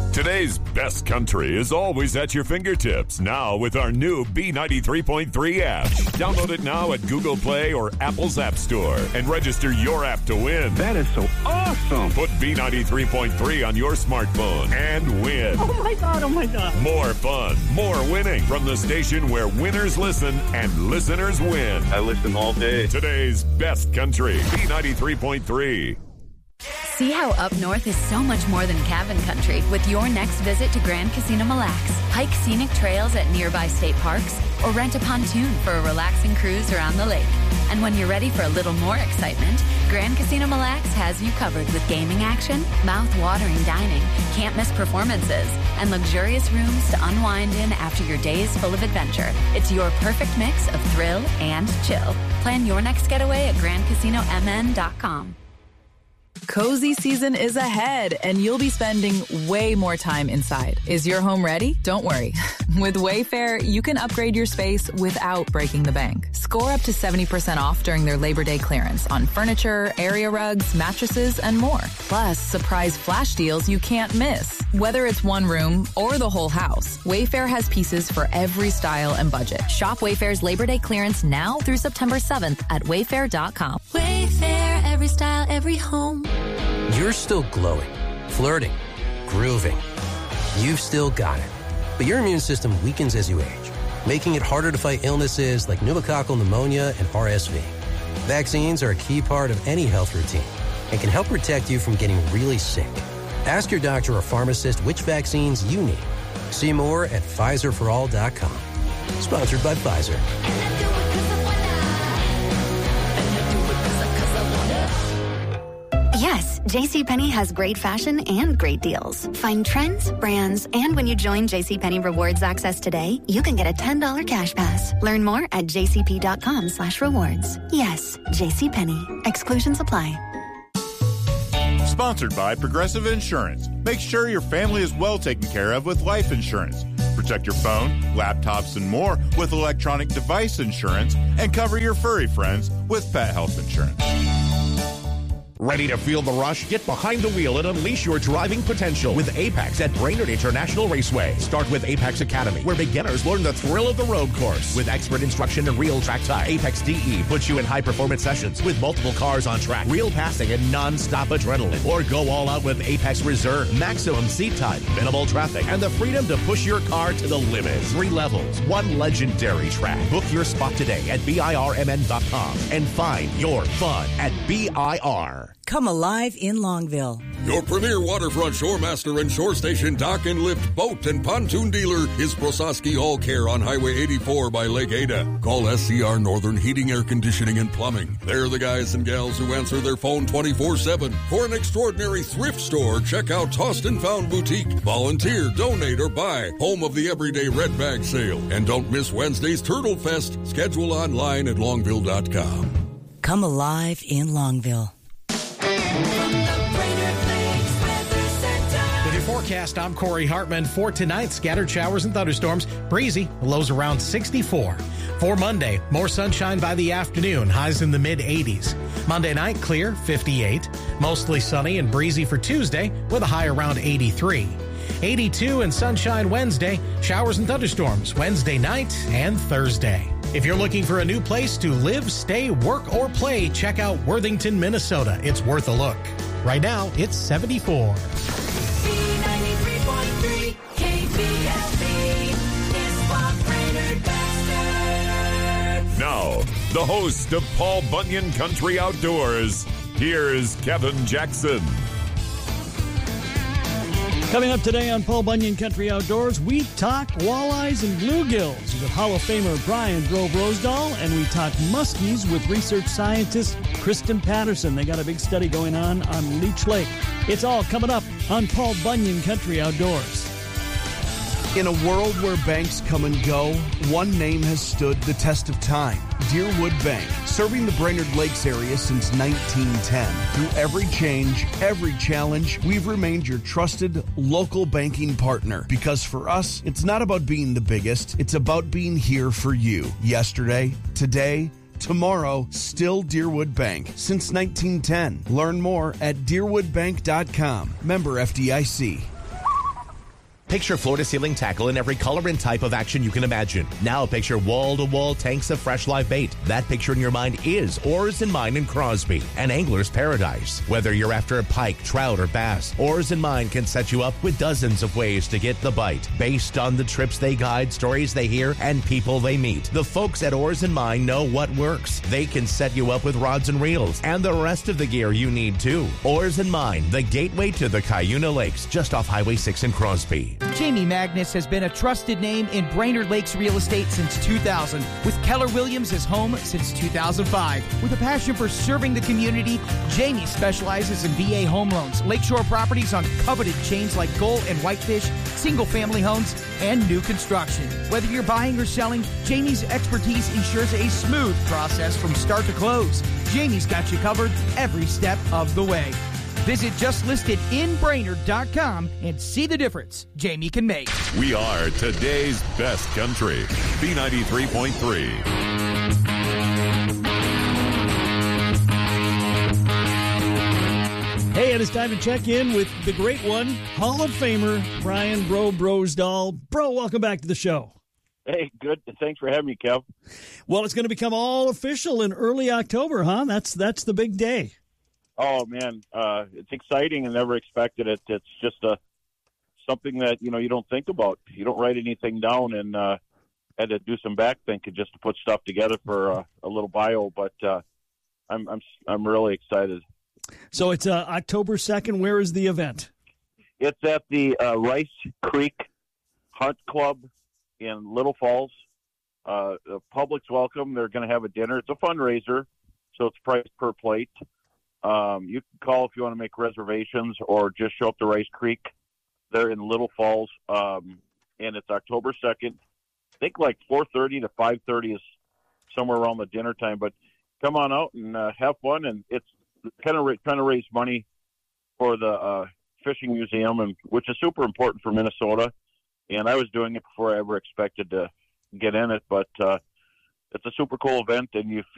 Today's best country is always at your fingertips. Now with our new B93.3 app. Download it now at Google Play or Apple's App Store and register your app to win. That is so awesome. Put B93.3 on your smartphone and win. Oh my God, oh my God. More fun, more winning from the station where winners listen and listeners win. I listen all day. Today's best country, B93.3. See how up north is so much more than cabin country with your next visit to Grand Casino Mille Lacs. Hike scenic trails at nearby state parks or rent a pontoon for a relaxing cruise around the lake. And when you're ready for a little more excitement, Grand Casino Mille Lacs has you covered with gaming action, mouth-watering dining, can't-miss performances, and luxurious rooms to unwind in after your days full of adventure. It's your perfect mix of thrill and chill. Plan your next getaway at GrandCasinoMN.com. Cozy season is ahead, and you'll be spending way more time inside. Is your home ready? Don't worry. With Wayfair, you can upgrade your space without breaking the bank. Score up to 70% off during their Labor Day clearance on furniture, area rugs, mattresses, and more. Plus, surprise flash deals you can't miss. Whether it's one room or the whole house, Wayfair has pieces for every style and budget. Shop Wayfair's Labor Day clearance now through September 7th at Wayfair.com. Wayfair, every style, every home. You're still glowing, flirting, grooving. You've still got it. But your immune system weakens as you age, making it harder to fight illnesses like pneumococcal pneumonia and RSV. Vaccines are a key part of any health routine and can help protect you from getting really sick. Ask your doctor or pharmacist which vaccines you need. See more at PfizerForAll.com. Sponsored by Pfizer. Yes, JCPenney has great fashion and great deals. Find trends, brands, and when you join JCPenney Rewards Access today, you can get a $10 cash pass. Learn more at jcp.com/rewards. Yes, JCPenney. Exclusions apply. Sponsored by Progressive Insurance. Make sure your family is well taken care of with life insurance. Protect your phone, laptops, and more with electronic device insurance, and cover your furry friends with pet health insurance. Ready to feel the rush? Get behind the wheel and unleash your driving potential with Apex at Brainerd International Raceway. Start with Apex Academy, where beginners learn the thrill of the road course. With expert instruction and real track time, Apex DE puts you in high-performance sessions with multiple cars on track, real passing, and non-stop adrenaline. Or go all out with Apex Reserve. Maximum seat time, minimal traffic, and the freedom to push your car to the limit. 3 levels, 1 legendary track. Book your spot today at BIRMN.com and find your fun at BIR. Come alive in Longville. Your premier waterfront shoremaster and shore station dock and lift boat and pontoon dealer is Prososki All Care on Highway 84 by Lake Ada. Call SCR Northern Heating, Air Conditioning, and Plumbing. They're the guys and gals who answer their phone 24/7. For an extraordinary thrift store, check out Tossed and Found Boutique. Volunteer, donate, or buy. Home of the Everyday Red Bag Sale. And don't miss Wednesday's Turtle Fest. Schedule online at longville.com. Come alive in Longville. With your forecast, I'm Corey Hartman. For tonight, scattered showers and thunderstorms. Breezy, lows around 64. For Monday, more sunshine by the afternoon, highs in the mid-80s. Monday night, clear, 58. Mostly sunny and breezy for Tuesday, with a high around 83. 82 and sunshine Wednesday, showers and thunderstorms Wednesday night and Thursday. If you're looking for a new place to live, stay, work, or play, check out Worthington, Minnesota. It's worth a look. Right now, it's 74. B93.3 KPLC is what Brainerd Bastard. Now, the host of Paul Bunyan Country Outdoors, here's Kevin Jackson. Coming up today on Paul Bunyan Country Outdoors, we talk walleyes and bluegills with Hall of Famer Brian Grove-Rosedahl, and we talk muskies with research scientist Kristen Patterson. They got a big study going on Leech Lake. It's all coming up on Paul Bunyan Country Outdoors. In a world where banks come and go, one name has stood the test of time. Deerwood Bank, serving the Brainerd Lakes area since 1910. Through every change, every challenge, we've remained your trusted local banking partner. Because for us, it's not about being the biggest, it's about being here for you. Yesterday, today, tomorrow, still Deerwood Bank. Since 1910. Learn more at deerwoodbank.com. Member FDIC. Picture floor-to-ceiling tackle in every color and type of action you can imagine. Now picture wall-to-wall tanks of fresh live bait. That picture in your mind is Oars and Mine in Crosby, an angler's paradise. Whether you're after a pike, trout, or bass, Oars and Mine can set you up with dozens of ways to get the bite based on the trips they guide, stories they hear, and people they meet. The folks at Oars and Mine know what works. They can set you up with rods and reels and the rest of the gear you need too. Oars and Mine, the gateway to the Cuyuna Lakes, just off Highway 6 in Crosby. Jamie Magnus has been a trusted name in Brainerd Lakes real estate since 2000, with Keller Williams as home since 2005. With a passion for serving the community, Jamie specializes in VA home loans, lakeshore properties on coveted chains like Gull and Whitefish, single-family homes, and new construction. Whether you're buying or selling, Jamie's expertise ensures a smooth process from start to close. Jamie's got you covered every step of the way. Visit justlistedinbrainerd.com and see the difference Jamie can make. We are today's best country. B93.3. Hey, it is time to check in with the great one, Hall of Famer Brian Bro Brosdahl. Bro, welcome back to the show. Hey, good. Thanks for having me, Kev. Well, it's going to become all official in early October, huh? That's the big day. Oh, man, it's exciting and never expected it. It's just something that, you don't think about. You don't write anything down, and had to do some back thinking just to put stuff together for a little bio, but I'm really excited. So it's October 2nd. Where is the event? It's at the Rice Creek Hunt Club in Little Falls. The public's welcome. They're going to have a dinner. It's a fundraiser, so it's priced per plate. You can call if you want to make reservations or just show up to Rice Creek. They're in Little Falls, and it's October 2nd. I think like 4:30 to 5:30 is somewhere around the dinner time, but come on out and have fun. And it's kind of trying to raise money for the fishing museum, and which is super important for Minnesota. And I was doing it before I ever expected to get in it, but it's a super cool event, and if